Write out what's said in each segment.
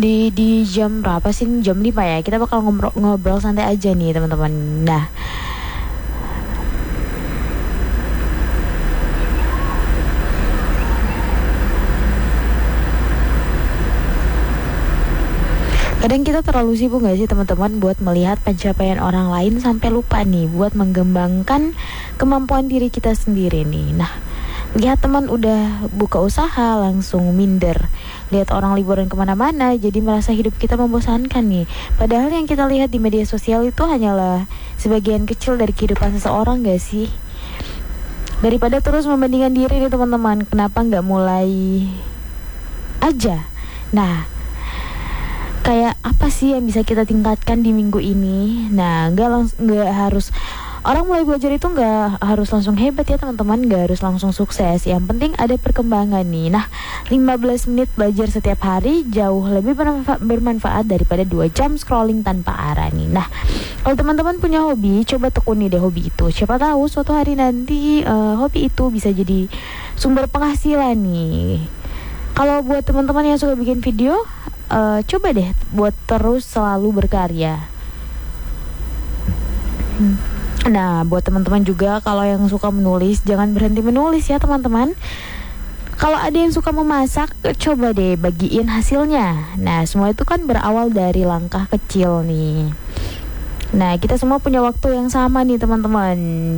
Di jam berapa sih? Jam 5 ya. Kita bakal ngobrol santai aja nih teman-teman. Nah, kadang kita terlalu sibuk gak sih teman-teman buat melihat pencapaian orang lain sampai lupa nih buat mengembangkan kemampuan diri kita sendiri nih. Nah, lihat teman udah buka usaha langsung minder, lihat orang liburan kemana-mana jadi merasa hidup kita membosankan nih. Padahal yang kita lihat di media sosial itu hanyalah sebagian kecil dari kehidupan seseorang gak sih? Daripada terus membandingkan diri nih teman-teman, kenapa gak mulai aja? Nah, kayak apa sih yang bisa kita tingkatkan di minggu ini? Nah, nggak harus orang mulai belajar itu nggak harus langsung hebat ya teman-teman, nggak harus langsung sukses. Yang penting ada perkembangan nih. Nah, 15 menit belajar setiap hari jauh lebih bermanfaat daripada 2 jam scrolling tanpa arah nih. Nah, kalau teman-teman punya hobi, coba tekuni deh hobi itu. Siapa tahu suatu hari nanti hobi itu bisa jadi sumber penghasilan nih. Kalau buat teman-teman yang suka bikin video, coba deh buat terus selalu berkarya. Nah, buat teman-teman juga kalau yang suka menulis, jangan berhenti menulis ya teman-teman. Kalau ada yang suka memasak, coba deh bagiin hasilnya. Nah, semua itu kan berawal dari langkah kecil nih. Nah, kita semua punya waktu yang sama nih teman-teman,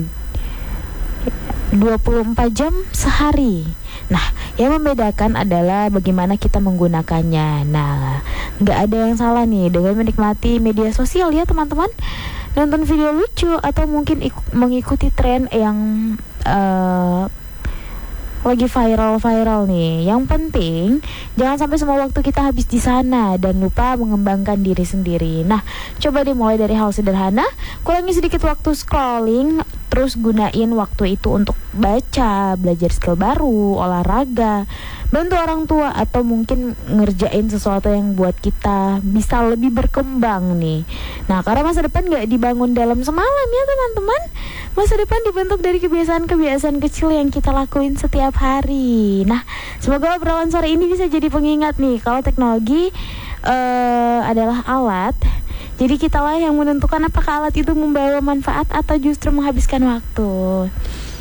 24 jam sehari. Nah, yang membedakan adalah bagaimana kita menggunakannya. Nah, nggak ada yang salah nih dengan menikmati media sosial ya teman-teman. Nonton video lucu atau mungkin mengikuti tren yang lagi viral nih. Yang penting jangan sampai semua waktu kita habis di sana dan lupa mengembangkan diri sendiri. Nah, coba dimulai dari hal sederhana, kurangi sedikit waktu scrolling, terus gunain waktu itu untuk baca, belajar skill baru, olahraga, bantu orang tua, atau mungkin ngerjain sesuatu yang buat kita bisa lebih berkembang nih. Nah, karena masa depan gak dibangun dalam semalam ya teman-teman. Masa depan dibentuk dari kebiasaan-kebiasaan kecil yang kita lakuin setiap hari. Nah, semoga obrolan sore ini bisa jadi pengingat nih kalau teknologi adalah alat. Jadi kitalah yang menentukan apakah alat itu membawa manfaat atau justru menghabiskan waktu.